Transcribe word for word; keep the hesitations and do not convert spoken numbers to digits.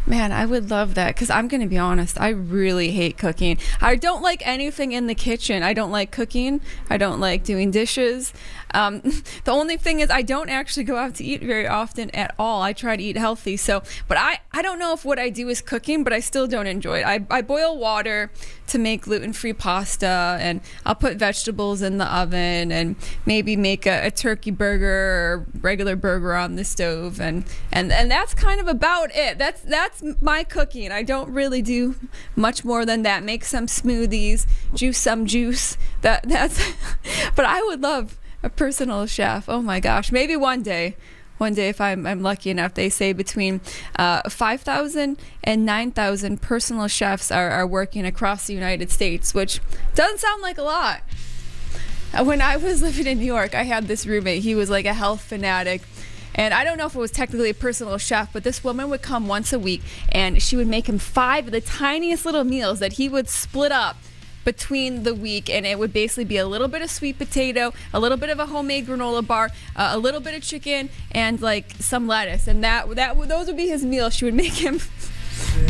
Man, I would love that because I'm going to be honest, I really hate cooking. I don't like anything in the kitchen. I don't like cooking. I don't like doing dishes. Um, the only thing is I don't actually go out to eat very often at all. I try to eat healthy. So, but I, I don't know if what I do is cooking, but I still don't enjoy it. I, I boil water to make gluten-free pasta, and I'll put vegetables in the oven and maybe make a, a turkey burger or regular burger on the stove. And, and, and that's kind of about it. That's, that's my cooking. I don't really do much more than that. Make some smoothies, juice some juice. That, that's, but I would love a personal chef. Oh my gosh. Maybe one day. One day, if I'm, I'm lucky enough. They say between uh, five thousand and nine thousand personal chefs are, are working across the United States, which doesn't sound like a lot. When I was living in New York, I had this roommate. He was like a health fanatic. And I don't know if it was technically a personal chef, but this woman would come once a week, and she would make him five of the tiniest little meals that he would split up between the week, and it would basically be a little bit of sweet potato, a little bit of a homemade granola bar, uh, a little bit of chicken, and like some lettuce, and that that those would be his meals. She would make him